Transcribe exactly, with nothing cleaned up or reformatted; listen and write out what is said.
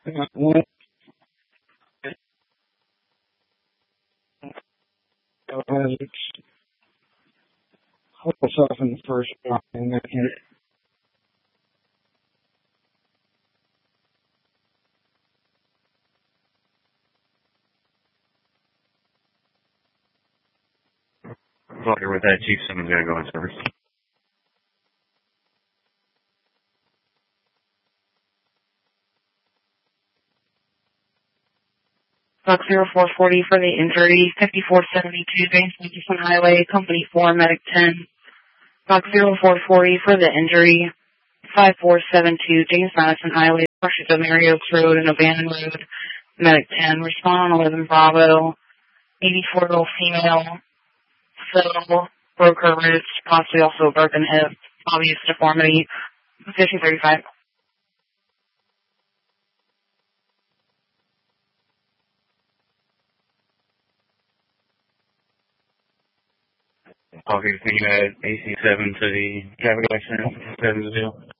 Uh, well, it's hold yourself in the first line and then hit Roger with that, Chief. Someone's got to go in service. Box zero four forty for the injury, fifty-four seventy-two James Madison Highway, Company four, Medic ten. Box zero four forty for the injury, five four seven two James Madison Highway, portions of Mary Oaks Road and Abandon Road, Medic ten. Respond on eleven Bravo, eighty-four-year-old female, fell, broke her wrist, possibly also a broken hip, obvious deformity, fifteen thirty-five. Talking to you at A C seven to the traffic accident, seven zero.